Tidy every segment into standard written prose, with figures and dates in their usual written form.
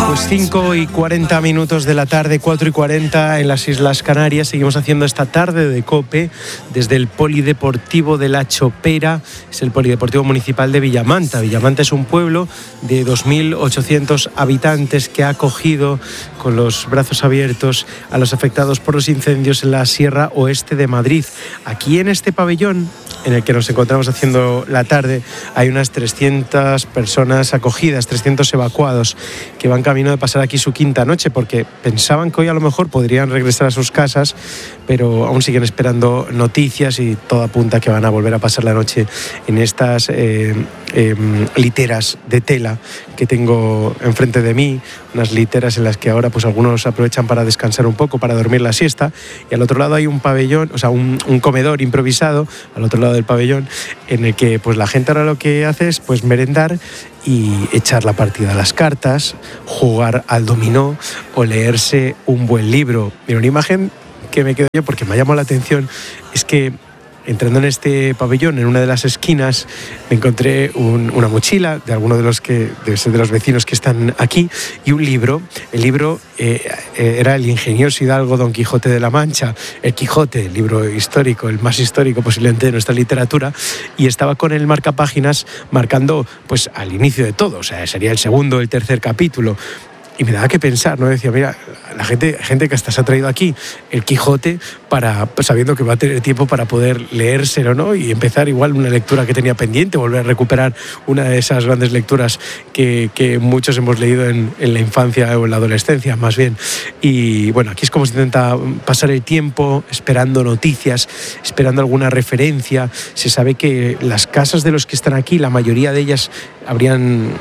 Pues 5:40 de la tarde, 4:40 en las Islas Canarias. Seguimos haciendo esta tarde de COPE desde el Polideportivo de La Chopera. Es el Polideportivo Municipal de Villamanta. Villamanta es un pueblo de 2.800 habitantes que ha acogido con los brazos abiertos a los afectados por los incendios en la Sierra Oeste de Madrid. Aquí en este pabellón en el que nos encontramos haciendo la tarde hay unas 300 personas acogidas, 300 evacuados que van camino de pasar aquí su quinta noche, porque pensaban que hoy a lo mejor podrían regresar a sus casas, pero aún siguen esperando noticias y todo apunta que van a volver a pasar la noche en estas literas de tela que tengo enfrente de mí, unas literas en las que ahora pues algunos aprovechan para descansar un poco, para dormir la siesta, y al otro lado hay un pabellón, o sea, un comedor improvisado al otro lado del pabellón, en el que pues la gente ahora lo que hace es pues merendar y echar la partida a las cartas, jugar al dominó o leerse un buen libro. Mira, una imagen que me quedo yo porque me ha llamado la atención es que entrando en este pabellón, en una de las esquinas, me encontré una mochila de alguno de los vecinos que están aquí y un libro. El libro era el ingenioso hidalgo Don Quijote de la Mancha, el Quijote, el libro histórico, el más histórico posiblemente de nuestra literatura, y estaba con el marcapáginas marcando pues al inicio de todo, o sea, sería el segundo, el tercer capítulo. Y me daba que pensar, ¿no? Decía, mira, la gente que hasta se ha traído aquí el Quijote sabiendo que va a tener tiempo para poder leérselo, ¿no? Y empezar igual una lectura que tenía pendiente, volver a recuperar una de esas grandes lecturas que muchos hemos leído en la infancia o en la adolescencia, más bien. Y bueno, aquí es como se intenta pasar el tiempo esperando noticias, esperando alguna referencia. Se sabe que las casas de los que están aquí, la mayoría de ellas han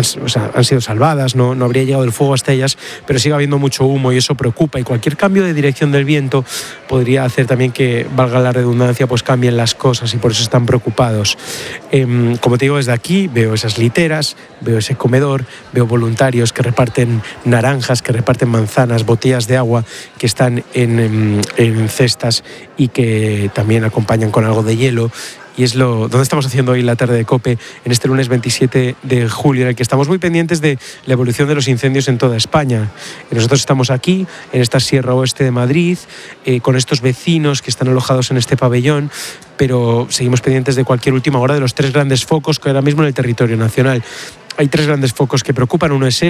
sido salvadas, no habría llegado el fuego hasta ellas, pero sigue habiendo mucho humo y eso preocupa, y cualquier cambio de dirección del viento podría hacer también que, valga la redundancia, pues cambien las cosas, y por eso están preocupados. Como te digo, desde aquí veo esas literas, veo ese comedor, veo voluntarios que reparten naranjas, que reparten manzanas, botellas de agua que están en cestas y que también acompañan con algo de hielo. Y es donde estamos haciendo hoy la tarde de COPE, en este lunes 27 de julio, en el que estamos muy pendientes de la evolución de los incendios en toda España. Y nosotros estamos aquí, en esta Sierra Oeste de Madrid, con estos vecinos que están alojados en este pabellón, pero seguimos pendientes de cualquier última hora de los 3 grandes focos que ahora mismo en el territorio nacional. Hay 3 grandes focos que preocupan. Uno es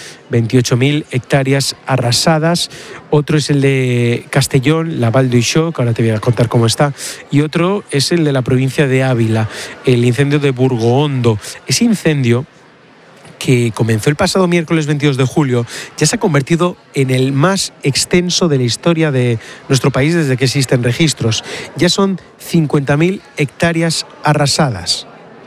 28.000 hectáreas arrasadas. Otro es el de Castellón, la Val d'Uixó, que ahora te voy a contar cómo está. Y otro es el de la provincia de Ávila, el incendio de Burgohondo. Ese incendio, que comenzó el pasado miércoles 22 de julio, ya se ha convertido en el más extenso de la historia de nuestro país desde que existen registros. Ya son 50.000 hectáreas arrasadas.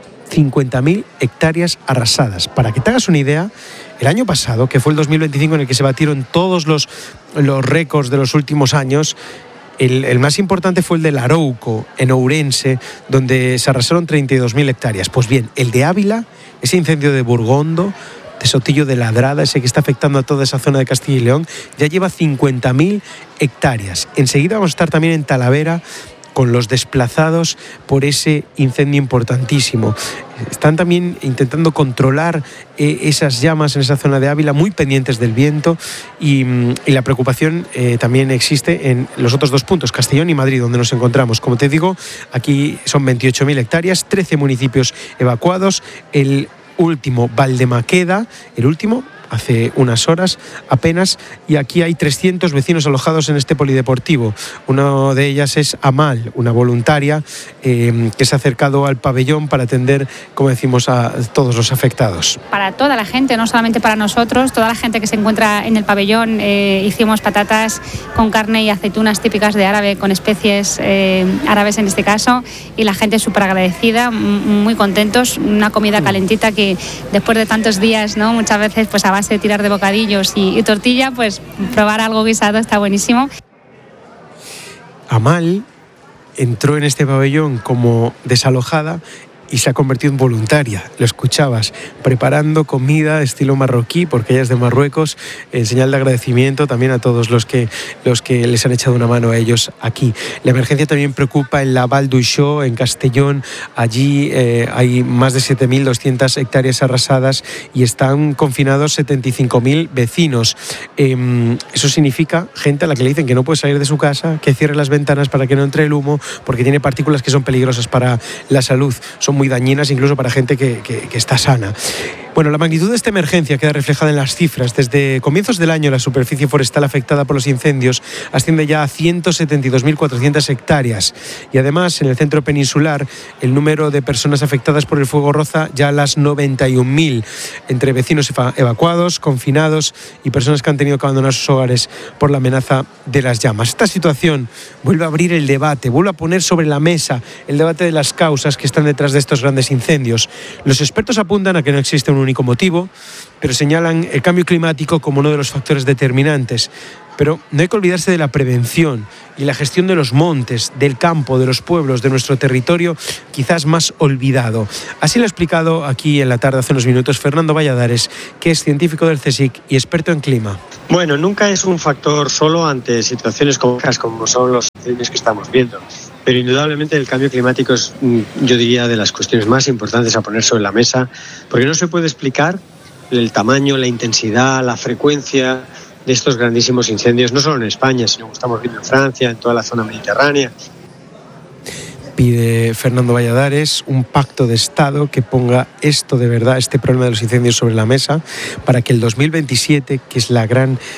50.000 hectáreas arrasadas. Para que te hagas una idea, el año pasado, que fue el 2025 en el que se batieron todos los récords de los últimos años, el más importante fue el de Larouco, en Ourense, donde se arrasaron 32.000 hectáreas. Pues bien, el de Ávila, ese incendio de Burgohondo, de Sotillo de Ladrada, ese que está afectando a toda esa zona de Castilla y León, ya lleva 50.000 hectáreas. Enseguida vamos a estar también en Talavera, con los desplazados por ese incendio importantísimo. Están también intentando controlar esas llamas en esa zona de Ávila, muy pendientes del viento, y la preocupación también existe en los otros 2 puntos, Castellón y Madrid, donde nos encontramos. Como te digo, aquí son 28.000 hectáreas, 13 municipios evacuados, el último Valdemaqueda, el último hace unas horas apenas, y aquí hay 300 vecinos alojados en este polideportivo. Una de ellas es Amal, una voluntaria que se ha acercado al pabellón para atender, como decimos, a todos los afectados. Para toda la gente, no solamente para nosotros, toda la gente que se encuentra en el pabellón, hicimos patatas con carne y aceitunas típicas de árabe, con especies árabes en este caso, y la gente súper agradecida, muy contentos, una comida calentita que después de tantos días, ¿no?, muchas veces pues a base de tirar de bocadillos y tortilla, pues probar algo guisado está buenísimo. Amal entró en este pabellón como desalojada y se ha convertido en voluntaria. Lo escuchabas, preparando comida estilo marroquí, porque ella es de Marruecos, en señal de agradecimiento también a todos los que les han echado una mano a ellos aquí. La emergencia también preocupa en la Val d'Uixó, en Castellón. Allí hay más de 7.200 hectáreas arrasadas y están confinados 75.000 vecinos. Eso significa gente a la que le dicen que no puede salir de su casa, que cierre las ventanas para que no entre el humo, porque tiene partículas que son peligrosas para la salud, son muy dañinas incluso para gente que está sana. Bueno, la magnitud de esta emergencia queda reflejada en las cifras. Desde comienzos del año, la superficie forestal afectada por los incendios asciende ya a 172.400 hectáreas. Y además, en el centro peninsular, el número de personas afectadas por el fuego roza ya las 91.000, entre vecinos evacuados, confinados y personas que han tenido que abandonar sus hogares por la amenaza de las llamas. Esta situación vuelve a abrir el debate, vuelve a poner sobre la mesa el debate de las causas que están detrás de estos grandes incendios. Los expertos apuntan a que no existe un único motivo, pero señalan el cambio climático como uno de los factores determinantes. Pero no hay que olvidarse de la prevención y la gestión de los montes, del campo, de los pueblos, de nuestro territorio, quizás más olvidado. Así lo ha explicado aquí en la tarde, hace unos minutos, Fernando Valladares, que es científico del CSIC y experto en clima. Bueno, nunca es un factor solo ante situaciones complejas como son los incendios que estamos viendo. Pero indudablemente el cambio climático es, yo diría, de las cuestiones más importantes a poner sobre la mesa, porque no se puede explicar el tamaño, la intensidad, la frecuencia de estos grandísimos incendios, no solo en España, sino como estamos viendo en Francia, en toda la zona mediterránea. Pide Fernando Valladares un pacto de Estado que ponga esto de verdad, este problema de los incendios sobre la mesa, para que el 2027, que es la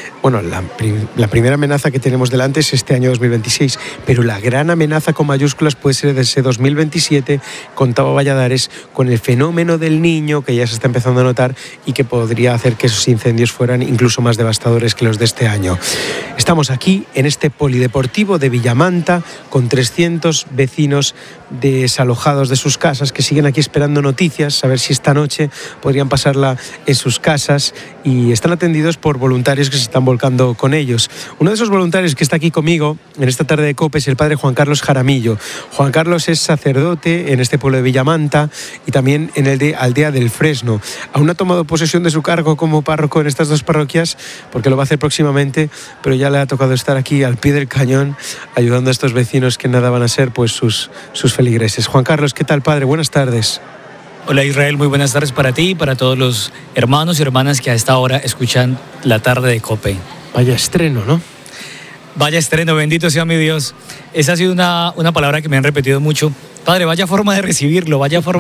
primera amenaza que tenemos delante es este año 2026, pero la gran amenaza con mayúsculas puede ser de ese 2027, contaba Valladares, con el fenómeno del Niño, que ya se está empezando a notar y que podría hacer que esos incendios fueran incluso más devastadores que los de este año. Estamos aquí en este polideportivo de Villamanta con 300 vecinos desalojados de sus casas que siguen aquí esperando noticias, a ver si esta noche podrían pasarla en sus casas, y están atendidos por voluntarios que se están volcando con ellos. Uno de esos voluntarios que está aquí conmigo en esta tarde de COPE es el padre Juan Carlos Jaramillo. Juan Carlos es sacerdote en este pueblo de Villamanta y también en el de Aldea del Fresno. Aún no ha tomado posesión de su cargo como párroco en estas dos parroquias, porque lo va a hacer próximamente, pero ya le ha tocado estar aquí al pie del cañón ayudando a estos vecinos que nada van a ser pues sus feligreses. Juan Carlos, ¿qué tal, padre? Buenas tardes. Hola Israel, muy buenas tardes para ti y para todos los hermanos y hermanas que a esta hora escuchan la tarde de COPE. Vaya estreno, ¿no? Vaya estreno, bendito sea mi Dios. Esa ha sido una palabra que me han repetido mucho. Padre, vaya forma de recibirlo,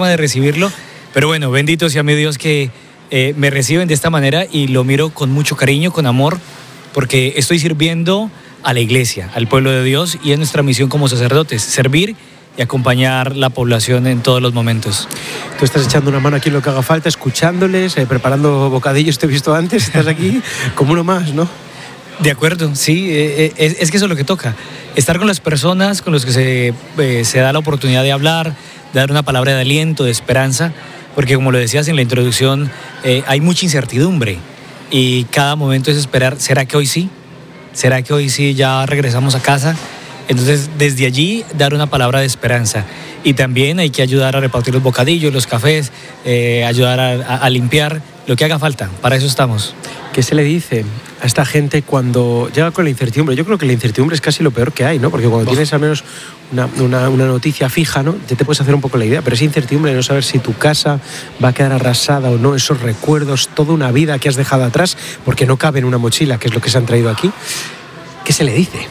pero bueno, bendito sea mi Dios que me reciben de esta manera y lo miro con mucho cariño, con amor, porque estoy sirviendo a la iglesia, al pueblo de Dios, y es nuestra misión como sacerdotes, servir y acompañar la población en todos los momentos. Tú estás echando una mano aquí en lo que haga falta, escuchándoles, preparando bocadillos, te he visto antes, estás aquí como uno más, ¿no? De acuerdo, sí, es que eso es lo que toca, estar con las personas con las que se da la oportunidad de hablar, de dar una palabra de aliento, de esperanza, porque como lo decías en la introducción, hay mucha incertidumbre y cada momento es esperar, ¿será que hoy sí? ¿Será que hoy sí ya regresamos a casa? Entonces, desde allí, dar una palabra de esperanza. Y también hay que ayudar a repartir los bocadillos, los cafés, ayudar a limpiar, lo que haga falta. Para eso estamos. ¿Qué se le dice a esta gente cuando llega con la incertidumbre? Yo creo que la incertidumbre es casi lo peor que hay, ¿no? Porque cuando tienes al menos una noticia fija, ¿no? Ya te puedes hacer un poco la idea, pero esa incertidumbre de no saber si tu casa va a quedar arrasada o no, esos recuerdos, toda una vida que has dejado atrás, porque no cabe en una mochila, que es lo que se han traído aquí. ¿Qué se le dice?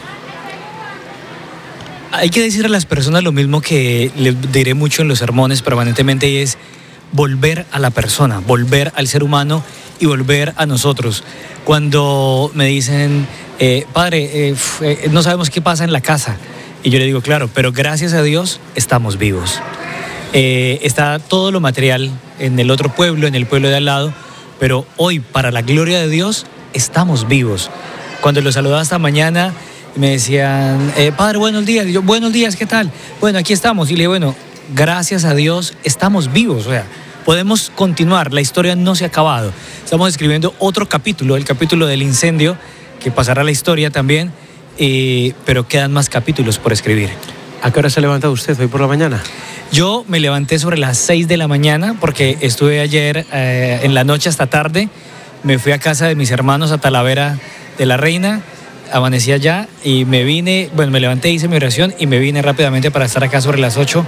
Hay que decir a las personas lo mismo que les diré mucho en los sermones permanentemente, y es volver a la persona, volver al ser humano y volver a nosotros. Cuando me dicen, padre, no sabemos qué pasa en la casa, y yo le digo, claro, pero gracias a Dios estamos vivos. Está todo lo material en el otro pueblo, en el pueblo de al lado, pero hoy, para la gloria de Dios, estamos vivos. Cuando los saludaba esta mañana, me decían, padre, buenos días. Y yo, buenos días, ¿qué tal? Bueno, aquí estamos. Y le digo, bueno, gracias a Dios estamos vivos. O sea, podemos continuar, la historia no se ha acabado. Estamos escribiendo otro capítulo, el capítulo del incendio, que pasará a la historia también, pero quedan más capítulos por escribir. ¿A qué hora se ha levantado usted hoy por la mañana? Yo me levanté sobre las 6 de la mañana porque estuve ayer en la noche hasta tarde. Me fui a casa de mis hermanos a Talavera de la Reina, amanecí allá y me levanté, hice mi oración y me vine rápidamente para estar acá sobre las 8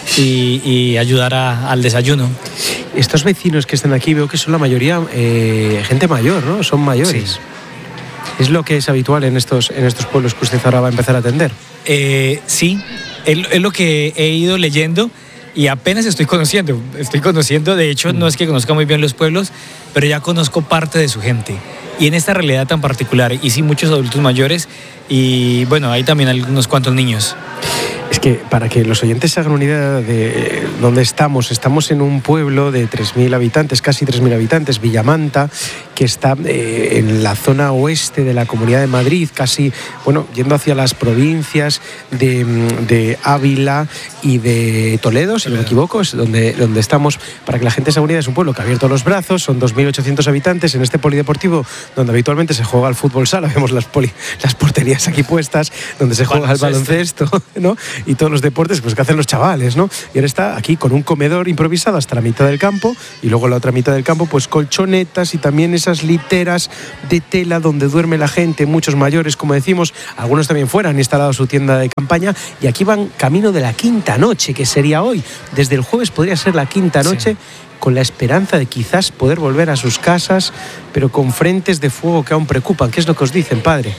y ayudar al desayuno. Estos vecinos que están aquí veo que son la mayoría gente mayor, ¿no? Son mayores. Sí. ¿Es lo que es habitual en estos pueblos que usted ahora va a empezar a atender? Sí, es lo que he ido leyendo y apenas estoy conociendo. De hecho, no es que conozca muy bien los pueblos, pero ya conozco parte de su gente. Y en esta realidad tan particular, y sí, muchos adultos mayores y bueno, hay también algunos cuantos niños. Es que para que los oyentes se hagan una idea de dónde estamos en un pueblo de 3.000 habitantes, casi 3.000 habitantes, Villamanta, que está en la zona oeste de la Comunidad de Madrid, casi, yendo hacia las provincias de Ávila y de Toledo, si no me equivoco, es donde estamos. Para que la gente se haga una idea, es un pueblo que ha abierto los brazos, son 2.800 habitantes en este polideportivo, donde habitualmente se juega al fútbol sala, vemos las porterías aquí puestas, donde se juega al baloncesto, ¿no? Y todos los deportes que hacen los chavales, ¿no? Y ahora está aquí con un comedor improvisado hasta la mitad del campo y luego la otra mitad del campo pues colchonetas y también esas literas de tela donde duerme la gente, muchos mayores, como decimos, algunos también fuera han instalado su tienda de campaña y aquí van camino de la quinta noche, que sería hoy. Desde el jueves podría ser la quinta noche. Sí. Con la esperanza de quizás poder volver a sus casas, pero con frentes de fuego que aún preocupan. ¿Qué es lo que os dicen, padre?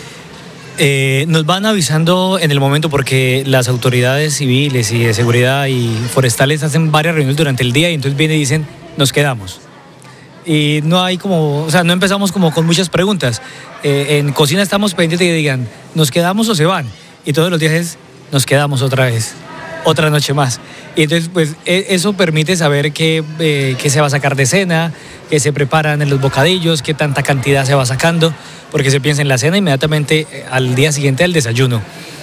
Nos van avisando en el momento porque las autoridades civiles y de seguridad y forestales hacen varias reuniones durante el día y entonces vienen y dicen, nos quedamos. Y no hay no empezamos como con muchas preguntas. En cocina estamos pendientes de que digan, ¿nos quedamos o se van? Y todos los días es, nos quedamos otra vez, otra noche más. Y entonces, pues, eso permite saber qué se va a sacar de cena, qué se preparan en los bocadillos, qué tanta cantidad se va sacando, porque se piensa en la cena inmediatamente al día siguiente del desayuno.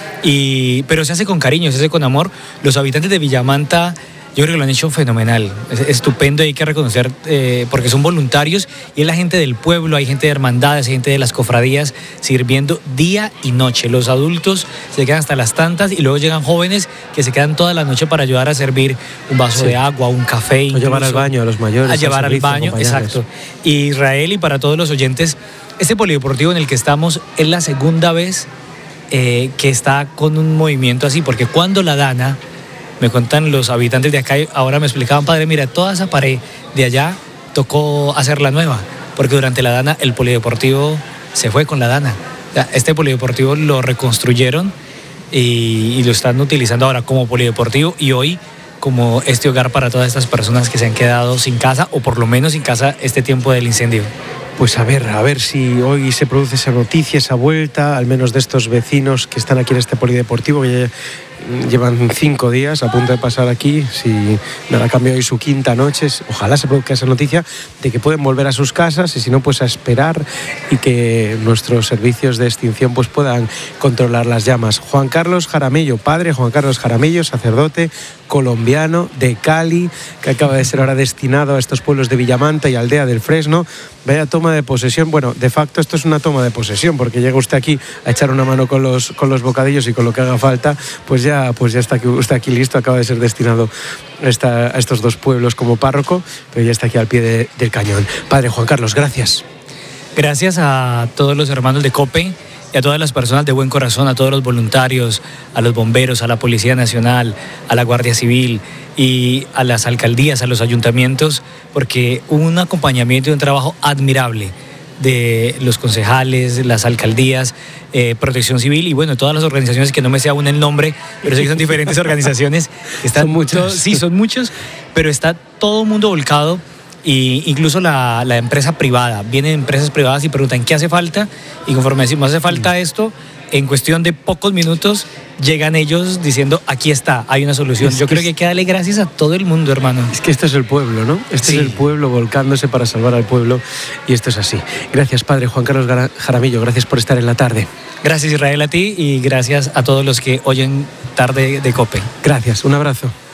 Pero se hace con cariño, se hace con amor. Los habitantes de Villamanta, yo creo que lo han hecho fenomenal, es estupendo, hay que reconocer, porque son voluntarios y es la gente del pueblo, hay gente de hermandades, hay gente de las cofradías sirviendo día y noche. Los adultos se quedan hasta las tantas y luego llegan jóvenes que se quedan toda la noche para ayudar a servir un vaso de agua, un café. O llevar al baño a los mayores. A llevar al baño, exacto. Y Israel, y para todos los oyentes, este polideportivo en el que estamos es la segunda vez que está con un movimiento así, porque cuando la Dana, me cuentan los habitantes de acá, ahora me explicaban, padre, mira, toda esa pared de allá tocó hacerla nueva, porque durante la Dana el polideportivo se fue con la Dana. Este polideportivo lo reconstruyeron y lo están utilizando ahora como polideportivo y hoy como este hogar para todas estas personas que se han quedado sin casa o por lo menos sin casa este tiempo del incendio. Pues a ver si hoy se produce esa noticia, esa vuelta, al menos de estos vecinos que están aquí en este polideportivo, que llevan 5 días a punto de pasar aquí. Si nada cambia hoy su quinta noche, ojalá se produzca esa noticia de que pueden volver a sus casas y si no, pues a esperar y que nuestros servicios de extinción pues puedan controlar las llamas. Juan Carlos Jaramillo, padre Juan Carlos Jaramillo, sacerdote colombiano de Cali, que acaba de ser ahora destinado a estos pueblos de Villamanta y Aldea del Fresno. Vaya toma de posesión. Bueno, de facto esto es una toma de posesión, porque llega usted aquí a echar una mano con los bocadillos y con lo que haga falta, pues ya está usted aquí listo. Acaba de ser destinado a estos 2 pueblos como párroco, pero ya está aquí al pie del cañón. Padre Juan Carlos, gracias. Gracias a todos los hermanos de COPE y a todas las personas de buen corazón, a todos los voluntarios, a los bomberos, a la Policía Nacional, a la Guardia Civil y a las alcaldías, a los ayuntamientos, porque hubo un acompañamiento y un trabajo admirable de los concejales, las alcaldías, Protección Civil y bueno, todas las organizaciones que no me sé aún el nombre, pero sé que son diferentes organizaciones. Son muchas. Sí, son muchos, pero está todo el mundo volcado. Y incluso la empresa privada, vienen empresas privadas y preguntan qué hace falta y conforme decimos hace falta esto, en cuestión de pocos minutos llegan ellos diciendo aquí está, hay una solución. Yo creo que hay que darle gracias a todo el mundo, hermano. Es que esto es el pueblo, ¿no? Este sí. Es el pueblo volcándose para salvar al pueblo y esto es así. Gracias, padre Juan Carlos Jaramillo, gracias por estar en la tarde. Gracias, Israel, a ti y gracias a todos los que oyen Tarde de COPE. Gracias, un abrazo.